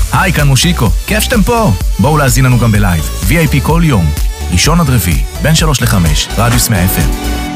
היי, כאן מושיקו, כיף שאתם פה. בואו להזין לנו גם בלייב, VIP כל יום, ראשון עד רביעי, בין 3 ל-5, רדיוס 100 FM.